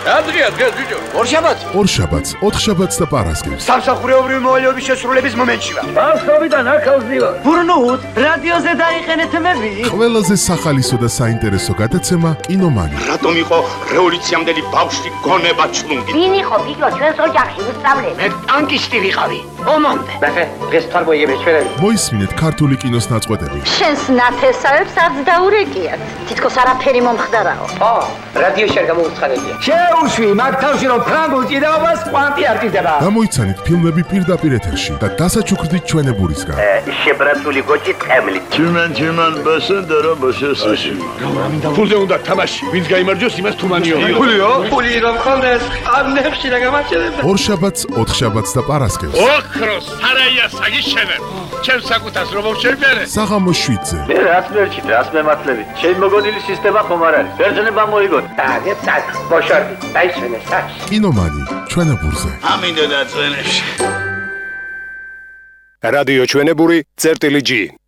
Adria, bიჭო. ორშაბათს, ოთხშაბათს და პარასკევს. სამსახურეობრივი მოვალეობის შესრულების მომენტში ვარ. Ბავშვობიდან აქ ავზივარ. ბურნუთ, რადიოზე დაიყენეთ მები. ყველაზე სახალისო და საინტერესო გადაცემა კინომანი. რატომ იყო რევოლუციამდელი ბავშვი გონება ჩლუნგი? ვინ იყო ბიჭო ჩვენს ოჯახში უსწავლელი? მე ტანკისტი ვიყავი. ომამდე. ბახე, დღეს თარ მოიგებს ჩვენები. მოისმინეთ ქართული კინოს ნაწყვეტები. შენს ნათესავებს არც დაურეკიათ. თითქოს არაფერი მომხდარაო. რადიოში არ გამოუცხადებია. შეუშვი, მაგ თავში რომ ფრანგულ ჭიდაობას კვანტი არ ჭირდება. გამოიცანით ფილმები პირდაპირ ეთერში და დასაჩუქრდით ჩვენებურისგან. შებრაცული გოჭი ტყემლი. Чиман басендера басесაში. ფულზე უნდა თამაში. ვინც გაიმარჯვოს, იმას თუმანიო. ფული რომ ხონდეს, ამნებში რა გამაჩერებდა. ორშაბათს, ოთხშაბათს და პარასკევს. ოქროს სარაია საგიშენებ. ჩემს საკუთას რომ შევფერე. საღამოს 7-ზე. მე რას მერჩით, რას მემართლებით? შენ მოგონილი სისტემა ხომ არ არის? ბერძნება მოიგოთ. დაგეცად, მოშორდი. დაისვენე საჩი. კინომანი, ჩვენებურზე. ამინდა და წვენებში. რადიო ჩვენებური წერტილი G